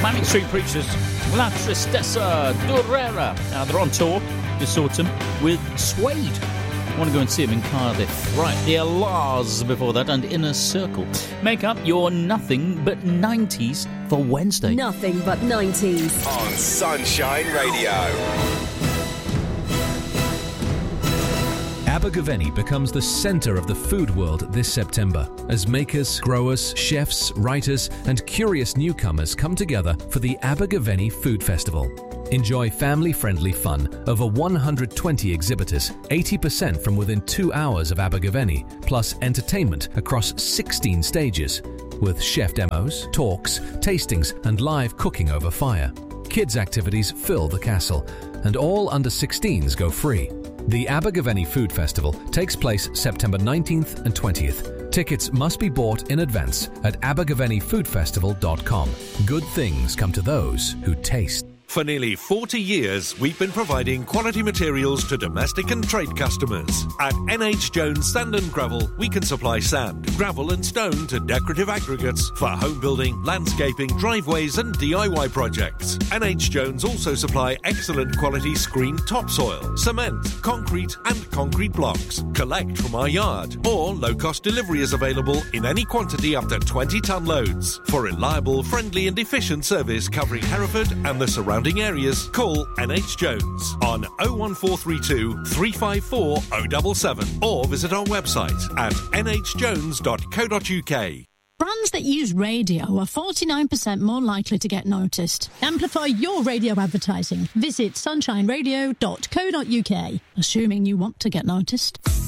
Manic Street Preachers, La Tristeza Durera. They're on tour this autumn with Suede. I want to go and see them in Cardiff. Right, the Alars before that, and Inner Circle. Make up your Nothing But 90s for Wednesday. Nothing But 90s. On Sunshine Radio. Abergavenny becomes the centre of the food world this September as makers, growers, chefs, writers and curious newcomers come together for the Abergavenny Food Festival. Enjoy family-friendly fun, over 120 exhibitors, 80% from within 2 hours of Abergavenny, plus entertainment across 16 stages, with chef demos, talks, tastings and live cooking over fire. Kids' activities fill the castle, and all under 16s go free. The Abergavenny Food Festival takes place September 19th and 20th. Tickets must be bought in advance at abergavennyfoodfestival.com. Good things come to those who taste. For nearly 40 years, we've been providing quality materials to domestic and trade customers. At NH Jones Sand and Gravel, we can supply sand, gravel and stone to decorative aggregates for home building, landscaping, driveways and DIY projects. NH Jones also supply excellent quality screened topsoil, cement, concrete and concrete blocks. Collect from our yard, or low-cost delivery is available in any quantity up to 20-ton loads. For reliable, friendly and efficient service covering Hereford and the surrounding areas, call NH Jones on 01432 354 077 or visit our website at nhjones.co.uk. Brands that use radio are 49% more likely to get noticed. Amplify your radio advertising. Visit sunshineradio.co.uk, assuming you want to get noticed.